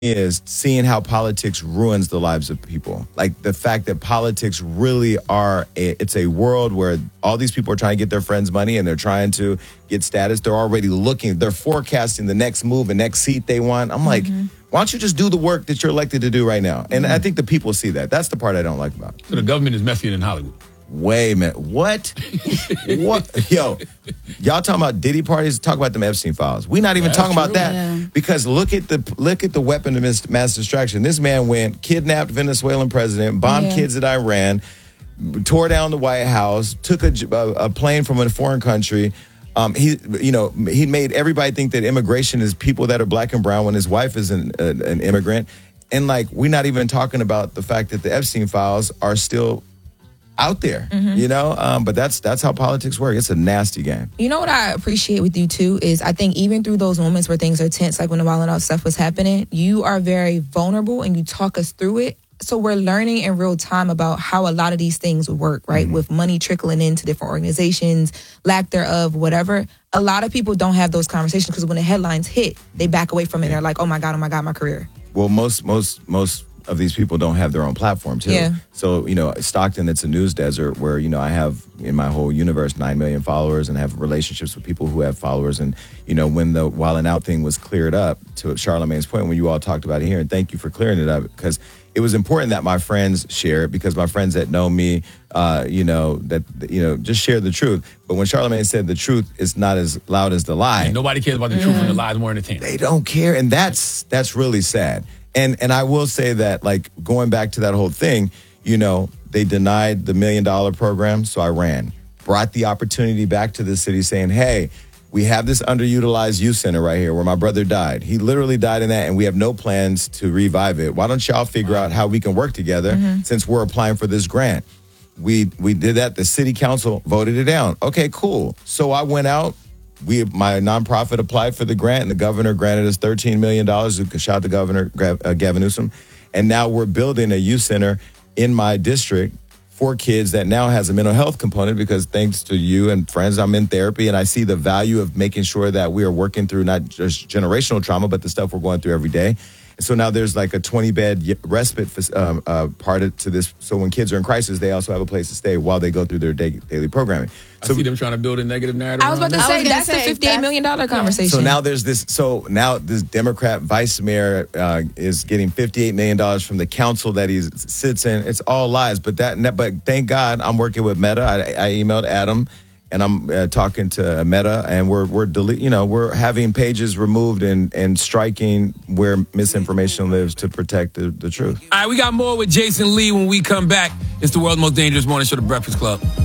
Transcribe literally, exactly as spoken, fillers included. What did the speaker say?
is seeing how politics ruins the lives of people. Like the fact that politics really are, a, it's a world where all these people are trying to get their friends money and they're trying to get status. They're already looking, they're forecasting the next move, the next seat they want. I'm like, mm-hmm. why don't you just do the work that you're elected to do right now? And mm-hmm. I think the people see that. That's the part I don't like about it. So the government is messier than Hollywood. Wait a minute. What? What? Yo, y'all talking about Diddy parties? Talk about them Epstein files. We're not even That's talking true. about that Yeah. because look at the look at the weapon of mass, mass distraction. This man went, kidnapped Venezuelan president, bombed Yeah. kids at Iran, tore down the White House, took a, a, a plane from a foreign country. Um, he, you know, he made everybody think that immigration is people that are black and brown when his wife is an, a, an immigrant. And like, we're not even talking about the fact that the Epstein files are still out there, mm-hmm. you know, um, but that's that's how politics work. It's a nasty game. You know what I appreciate with you too is I think even through those moments where things are tense, like when the Wild 'N Out stuff was happening, you are very vulnerable and you talk us through it. So we're learning in real time about how a lot of these things work, right? Mm-hmm. With money trickling into different organizations, lack thereof, whatever. A lot of people don't have those conversations because when the headlines hit, they back away from it. And they're like, oh my God, oh my God, my career. Well, most most most of these people don't have their own platform too. Yeah. So, you know, Stockton, it's a news desert where, you know, I have in my whole universe nine million followers and have relationships with people who have followers. And, you know, when the Wild 'N Out thing was cleared up, to Charlamagne's point, when you all talked about it here, and thank you for clearing it up, because it was important that my friends share it, because my friends that know me, uh, you know, that, you know, just share the truth. But when Charlamagne said the truth is not as loud as the lie. And nobody cares about the truth and the lies more entertaining. They don't care. And that's that's really sad. And and I will say that, like, going back to that whole thing, you know, they denied the million dollar program, so I ran. Brought the opportunity back to the city saying, hey, we have this underutilized youth center right here where my brother died. He literally died in that, and we have no plans to revive it. Why don't y'all figure out how we can work together mm-hmm. since we're applying for this grant? We we did that. The city council voted it down. Okay, cool. So I went out. We, my nonprofit applied for the grant, and the governor granted us thirteen million dollars. Shout out to Governor uh, Gavin Newsom. And now we're building a youth center in my district for kids that now has a mental health component, because thanks to you and friends, I'm in therapy, and I see the value of making sure that we are working through not just generational trauma, but the stuff we're going through every day. And so now there's like a twenty bed respite um, uh, part of, to this. So when kids are in crisis, they also have a place to stay while they go through their day, daily programming. So I see them trying to build a negative narrative. I was about to that. say, that's the fifty-eight million dollars conversation. So now there's this, so now this Democrat vice mayor uh, is getting fifty-eight million dollars from the council that he sits in. It's all lies, but that, but thank God I'm working with Meta. I, I emailed Adam, and I'm uh, talking to Meta, and we're we're delete, you know, we're having pages removed and and striking where misinformation lives to protect the, the truth. All right, we got more with Jason Lee when we come back. It's the world's most dangerous morning show, The Breakfast Club.